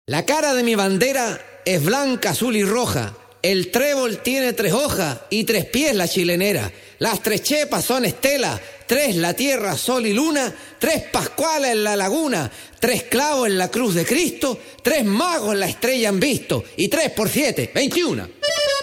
La cara de mi bandera es blanca, azul y roja. El trébol tiene 3 hojas y 3 pies la chilenera. Las 3 chepas son estelas, 3 la tierra, sol y luna, 3 pascuales en la laguna, 3 clavos en la cruz de Cristo, 3 magos la estrella han visto y 3 por 7, 21.